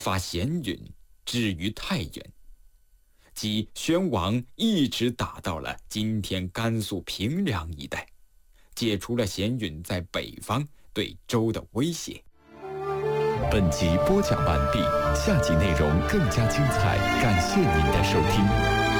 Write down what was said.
发咸允，至于太原，即宣王一直打到了今天甘肃平凉一带，解除了咸允在北方对周的威胁。 本集播讲完毕，下集内容更加精彩，感谢您的收听。